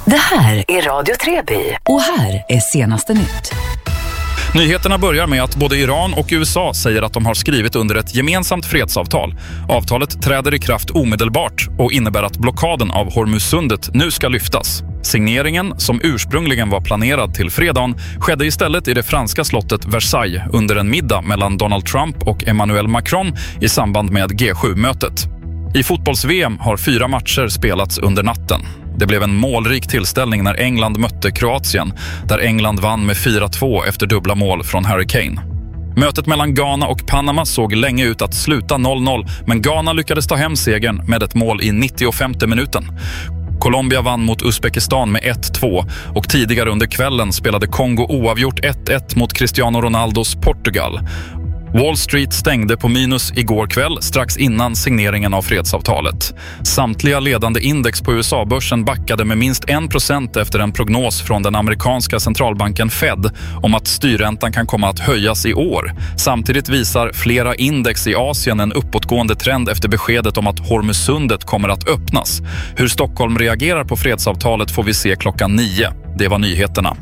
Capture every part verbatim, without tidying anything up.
Det här är Radio Treby och här är senaste nytt. Nyheterna börjar med att både Iran och U S A säger att de har skrivit under ett gemensamt fredsavtal. Avtalet träder i kraft omedelbart och innebär att blockaden av Hormuzsundet nu ska lyftas. Signeringen, som ursprungligen var planerad till fredagen, skedde istället i det franska slottet Versailles under en middag mellan Donald Trump och Emmanuel Macron i samband med G sju-mötet. I fotbolls-V M har fyra matcher spelats under natten. Det blev en målrik tillställning när England mötte Kroatien, där England vann med fyra två efter dubbla mål från Harry Kane. Mötet mellan Ghana och Panama såg länge ut att sluta noll noll, men Ghana lyckades ta hem segern med ett mål i nittiofemte minuten. Colombia vann mot Uzbekistan med ett två och tidigare under kvällen spelade Kongo oavgjort ett ett mot Cristiano Ronaldos Portugal. Wall Street stängde på minus igår kväll strax innan signeringen av fredsavtalet. Samtliga ledande index på U S A-börsen backade med minst en procent efter en prognos från den amerikanska centralbanken Fed om att styrräntan kan komma att höjas i år. Samtidigt visar flera index i Asien en uppåtgående trend efter beskedet om att Hormuzsundet kommer att öppnas. Hur Stockholm reagerar på fredsavtalet får vi se klockan nio. Det var nyheterna.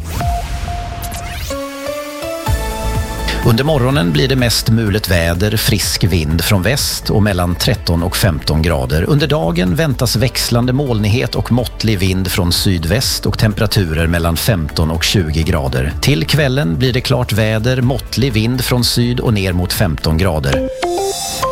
Under morgonen blir det mest mulet väder, frisk vind från väst och mellan tretton och femton grader. Under dagen väntas växlande molnighet och måttlig vind från sydväst och temperaturer mellan femton och tjugo grader. Till kvällen blir det klart väder, måttlig vind från syd och ner mot femton grader.